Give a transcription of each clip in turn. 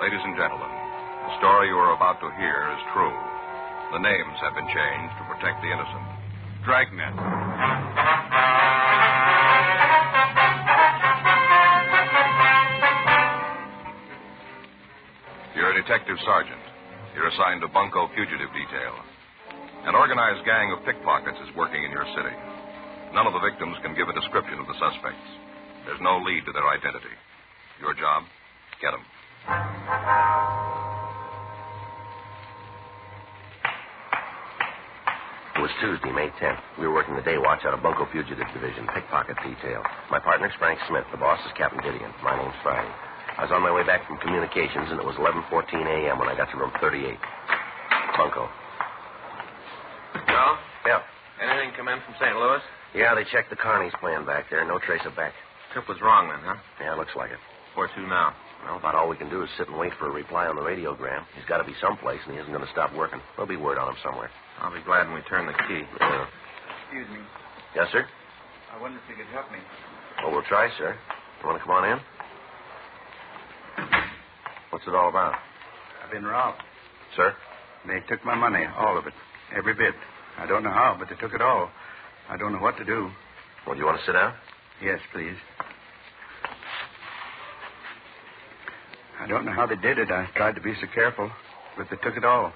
Ladies and gentlemen, the story you are about to hear is true. The names have been changed to protect the innocent. Dragnet. You're a detective sergeant. You're assigned to Bunko Fugitive Detail. An organized gang of pickpockets is working in your city. None of the victims can give a description of the suspects. There's no lead to their identity. Your job? Get them. It was Tuesday, May 10th. We were working the day watch out of Bunko Fugitive Division, pickpocket detail. My partner's Frank Smith. The boss is Captain Gideon. My name's Friday. I was on my way back from communications, and it was 11:14 a.m. when I got to room 38. Bunko. Well? Yeah. Anything come in from St. Louis? Yeah, they checked the Carney's plan back there. No trace of Beck. Trip was wrong then, huh? Yeah, looks like it. Where to now? Well, about all we can do is sit and wait for a reply on the radiogram. He's got to be someplace, and he isn't going to stop working. There'll be word on him somewhere. I'll be glad when we turn the key. Yeah. Excuse me. Yes, sir? I wonder if you could help me. Well, we'll try, sir. You want to come on in? What's it all about? I've been robbed. Sir? They took my money, all of it, every bit. I don't know how, but they took it all. I don't know what to do. Well, do you want to sit down? Yes, please. I don't know how they did it. I tried to be so careful, but they took it all.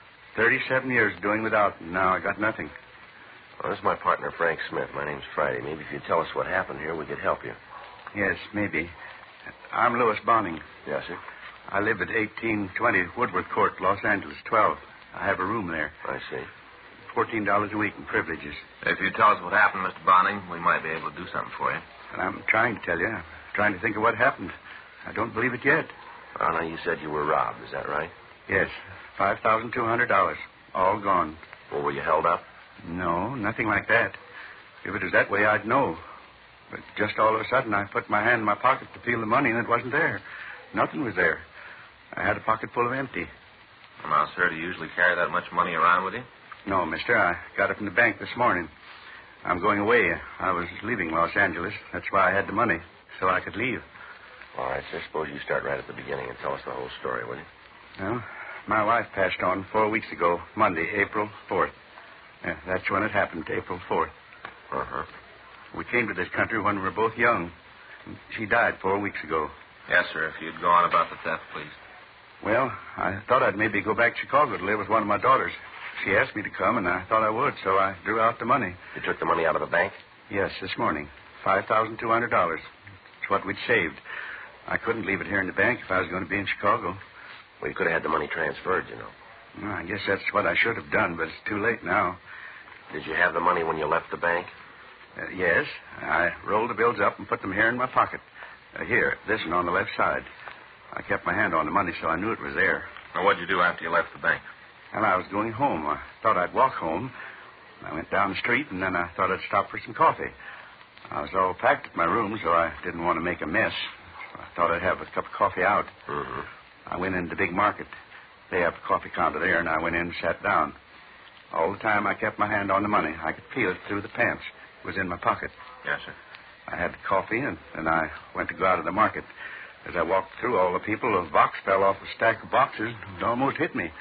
37 years doing without, and now I got nothing. Well, this is my partner, Frank Smith. My name's Friday. Maybe if you'd tell us what happened here, we could help you. Yes, maybe. I'm Louis Bonning. Yes, sir? I live at 1820 Woodward Court, Los Angeles, 12. I have a room there. I see. $14 a week in privileges. If you tell us what happened, Mr. Bonning, we might be able to do something for you. And I'm trying to tell you. I'm trying to think of what happened. I don't believe it yet. Oh, now, you said you were robbed. Is that right? Yes, $5,200. All gone. Well, were you held up? No, nothing like that. If it was that way, I'd know. But just all of a sudden, I put my hand in my pocket to feel the money, and it wasn't there. Nothing was there. I had a pocket full of empty. Well, now, sir, do you usually carry that much money around with you? No, mister. I got it from the bank this morning. I'm going away. I was leaving Los Angeles. That's why I had the money, so I could leave. All right, sir. Suppose you start right at the beginning and tell us the whole story, will you? Well, my wife passed on 4 weeks ago, Monday, April 4th. Yeah, that's when it happened, April 4th. Uh-huh. We came to this country when we were both young. She died 4 weeks ago. Yes, sir. If you'd go on about the theft, please. Well, I thought I'd maybe go back to Chicago to live with one of my daughters. She asked me to come, and I thought I would, so I drew out the money. You took the money out of the bank? Yes, this morning. $5,200. It's what we'd saved. I couldn't leave it here in the bank if I was going to be in Chicago. Well, you could have had the money transferred, you know. Well, I guess that's what I should have done, but it's too late now. Did you have the money when you left the bank? Yes. I rolled the bills up and put them here in my pocket. Here, this one on the left side. I kept my hand on the money, so I knew it was there. Now, what'd you do after you left the bank? And I was going home. I thought I'd walk home. I went down the street, and then I thought I'd stop for some coffee. I was all packed at my room, so I didn't want to make a mess. So I thought I'd have a cup of coffee out. Mm-hmm. I went into the big market. They have a coffee counter there, and I went in and sat down. All the time I kept my hand on the money. I could feel it through the pants. It was in my pocket. Yes, sir. I had the coffee, and then I went to go out of the market. As I walked through all the people, a box fell off a stack of boxes and almost hit me.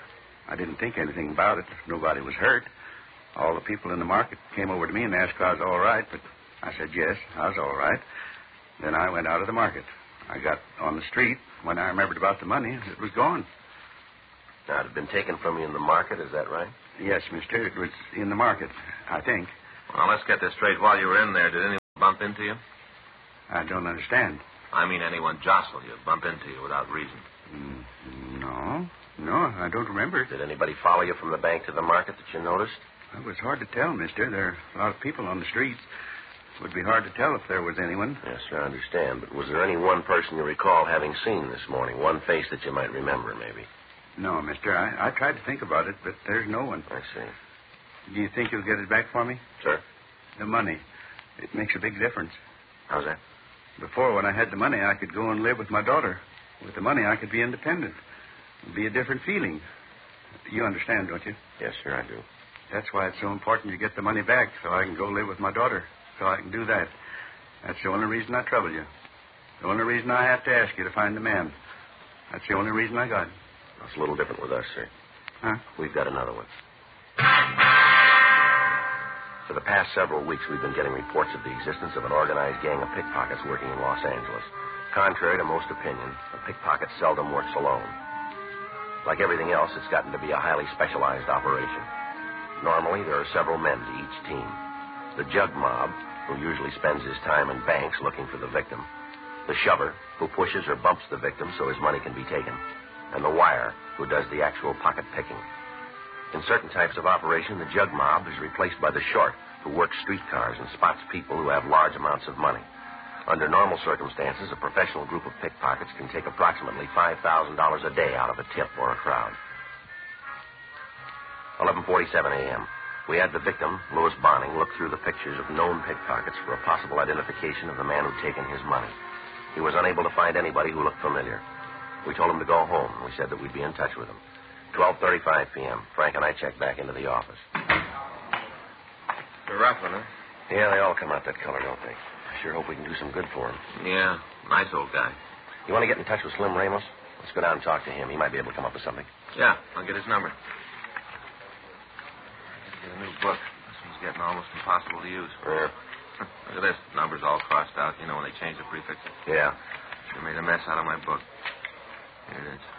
I didn't think anything about it. Nobody was hurt. All the people in the market came over to me and asked if I was all right, but I said yes, I was all right. Then I went out of the market. I got on the street. When I remembered about the money, it was gone. Now, it had been taken from you in the market, is that right? Yes, mister. It was in the market, I think. Well, let's get this straight. While you were in there, did anyone bump into you? I don't understand. I mean, anyone jostle you, bump into you without reason? No. No, I don't remember. Did anybody follow you from the bank to the market that you noticed? It was hard to tell, mister. There are a lot of people on the streets. It would be hard to tell if there was anyone. Yes, sir, I understand. But was there any one person you recall having seen this morning? One face that you might remember, maybe? No, mister. I tried to think about it, but there's no one. I see. Do you think you'll get it back for me? Sir? The money. It makes a big difference. How's that? Before, when I had the money, I could go and live with my daughter. With the money, I could be independent. It'd be a different feeling. You understand, don't you? Yes, sir, I do. That's why it's so important you get the money back, so I can go live with my daughter, so I can do that. That's the only reason I trouble you. The only reason I have to ask you to find the man. That's the only reason I got it. It's a little different with us, sir. Huh? We've got another one. For the past several weeks, we've been getting reports of the existence of an organized gang of pickpockets working in Los Angeles. Contrary to most opinion, a pickpocket seldom works alone. Like everything else, it's gotten to be a highly specialized operation. Normally, there are several men to each team. The jug mob, who usually spends his time in banks looking for the victim. The shover, who pushes or bumps the victim so his money can be taken. And the wire, who does the actual pocket picking. In certain types of operation, the jug mob is replaced by the short, who works streetcars and spots people who have large amounts of money. Under normal circumstances, a professional group of pickpockets can take approximately $5,000 a day out of a tip or a crowd. 11:47 a.m. We had the victim, Louis Bonning, look through the pictures of known pickpockets for a possible identification of the man who'd taken his money. He was unable to find anybody who looked familiar. We told him to go home, and we said that we'd be in touch with him. 12:35 p.m. Frank and I checked back into the office. They're rough one, huh? Yeah, they all come out that color, don't they? I sure hope we can do some good for him. Yeah, nice old guy. You want to get in touch with Slim Ramos? Let's go down and talk to him. He might be able to come up with something. Yeah, I'll get his number. Get a new book. This one's getting almost impossible to use. Yeah. Look at this. Numbers all crossed out. You know when they change the prefixes. Yeah. Sure made a mess out of my book. Here it is.